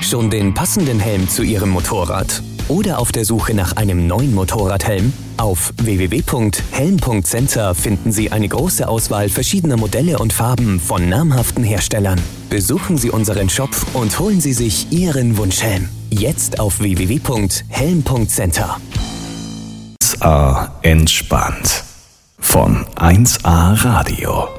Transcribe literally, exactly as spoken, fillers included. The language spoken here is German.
Schon den passenden Helm zu Ihrem Motorrad? Oder auf der Suche nach einem neuen Motorradhelm? Auf w w w punkt helm punkt center finden Sie eine große Auswahl verschiedener Modelle und Farben von namhaften Herstellern. Besuchen Sie unseren Shop und holen Sie sich Ihren Wunschhelm. Jetzt auf w w w punkt helm punkt center. eins A entspannt von eins A Radio.